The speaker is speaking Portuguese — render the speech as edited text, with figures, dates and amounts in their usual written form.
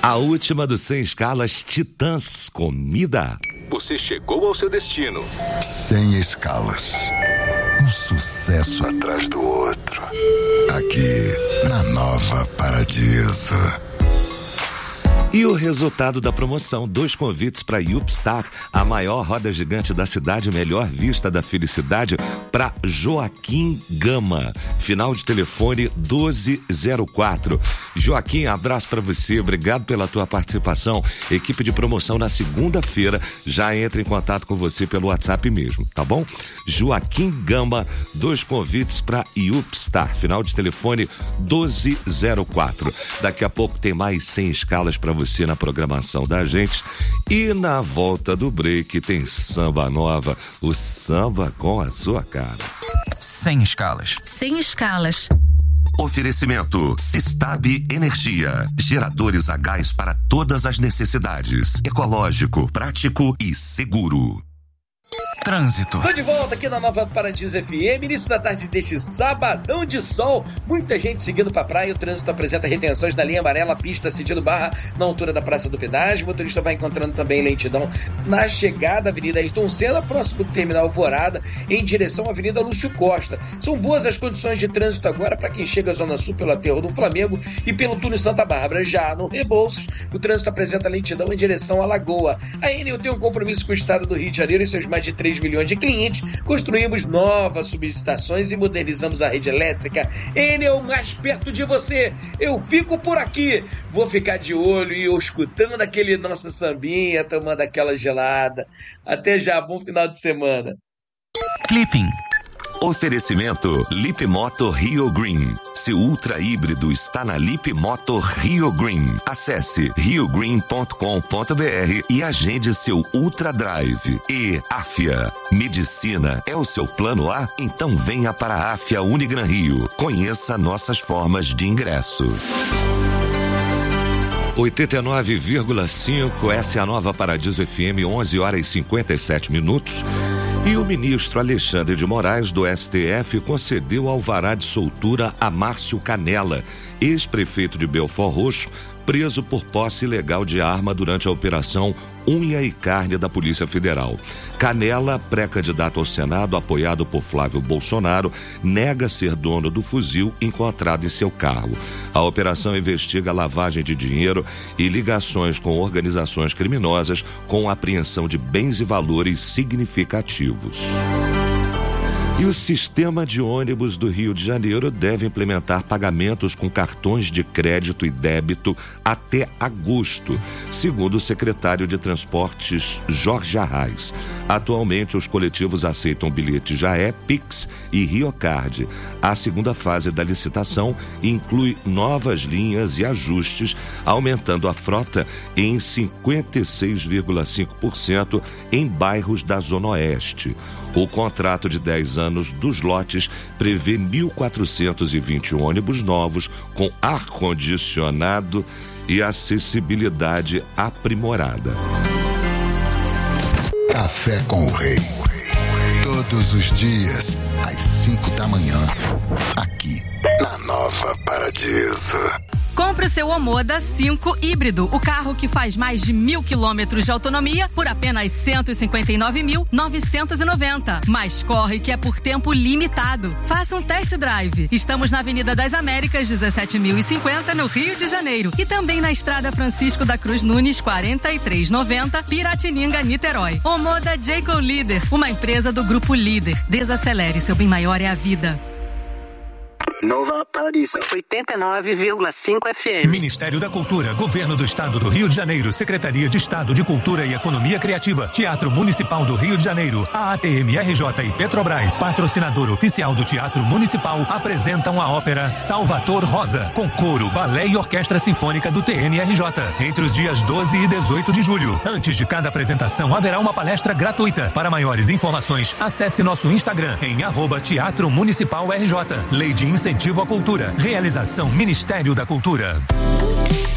A última do Sem Escalas, Titãs, comida. Você chegou ao seu destino. Sem escalas. Um sucesso atrás do outro. Aqui, na Nova Paradiso. E o resultado da promoção, 2 convites para Yupstar, a maior roda gigante da cidade, melhor vista da felicidade, para Joaquim Gama. Final de telefone 1204. Joaquim, abraço para você, obrigado pela tua participação. Equipe de promoção na segunda-feira já entra em contato com você pelo WhatsApp mesmo, tá bom? Joaquim Gama, 2 convites para Yupstar. Final de telefone 1204. Daqui a pouco tem mais 100 escalas para você na programação da gente. E na volta do break tem samba nova, o samba com a sua cara. Sem escalas. Sem escalas. Oferecimento Sistab Energia, geradores a gás para todas as necessidades, ecológico, prático e seguro. Trânsito. Tô de volta aqui na Nova Paradiso FM, início da tarde deste sabadão de sol, muita gente seguindo pra praia. O trânsito apresenta retenções na linha amarela, pista sentido Barra, na altura da Praça do Pedágio. O motorista vai encontrando também lentidão na chegada da Avenida Ayrton Senna, próximo do Terminal Alvorada, em direção à Avenida Lúcio Costa. São boas as condições de trânsito agora para quem chega à Zona Sul pelo Aterro do Flamengo e pelo túnel Santa Bárbara. Já no Rebouças, o trânsito apresenta lentidão em direção à Lagoa. A Enel tem um compromisso com o Estado do Rio de Janeiro e seus mais de 3 milhões de clientes. Construímos novas subestações e modernizamos a rede elétrica. Enel, mais perto de você. Eu fico por aqui. Vou ficar de olho e escutando aquele nosso sambinha, tomando aquela gelada. Até já, bom final de semana. Clipping. Oferecimento Lip Motor Rio Green. Seu ultra híbrido está na Lip Motor Rio Green. Acesse riogreen.com.br e agende seu Ultra Drive. E Afia. Medicina é o seu plano A? Então venha para a Afia Unigran Rio. Conheça nossas formas de ingresso. 89,5, essa é a Nova Paradiso FM, 11h57. E o ministro Alexandre de Moraes, do STF, concedeu alvará de soltura a Márcio Canela, ex-prefeito de Belford Roxo, preso por posse ilegal de arma durante a operação Unha e Carne da Polícia Federal. Canela, pré-candidato ao Senado, apoiado por Flávio Bolsonaro, nega ser dono do fuzil encontrado em seu carro. A operação investiga lavagem de dinheiro e ligações com organizações criminosas com apreensão de bens e valores significativos. E o sistema de ônibus do Rio de Janeiro deve implementar pagamentos com cartões de crédito e débito até agosto, segundo o secretário de Transportes Jorge Arraes. Atualmente, os coletivos aceitam bilhete Jaé, Pix e Riocard. A segunda fase da licitação inclui novas linhas e ajustes, aumentando a frota em 56,5% em bairros da Zona Oeste. O contrato de 10 anos dos lotes prevê 1.420 ônibus novos com ar-condicionado e acessibilidade aprimorada. Café com o Rei. Todos os dias, às 5 da manhã, aqui na Nova Paradiso. Compre o seu Omoda 5 híbrido, o carro que faz mais de 1.000 quilômetros de autonomia por apenas R$159.990. Mas corre que é por tempo limitado. Faça um test drive. Estamos na Avenida das Américas, 17.050, no Rio de Janeiro. E também na Estrada Francisco da Cruz Nunes, 4390, Piratininga, Niterói. Omoda Jayco Líder, uma empresa do Grupo Líder. Desacelere, seu bem maior é a vida. Nova Paradiso 89,5 FM. Ministério da Cultura, Governo do Estado do Rio de Janeiro, Secretaria de Estado de Cultura e Economia Criativa, Teatro Municipal do Rio de Janeiro, a ATM-RJ e Petrobras, patrocinador oficial do Teatro Municipal, apresentam a ópera Salvator Rosa, com coro, balé e orquestra sinfônica do TMRJ, entre os dias 12 e 18 de julho. Antes de cada apresentação, haverá uma palestra gratuita. Para maiores informações, acesse nosso Instagram em @Teatro Municipal RJ. Lei de Incentivo à Cultura. Realização Ministério da Cultura.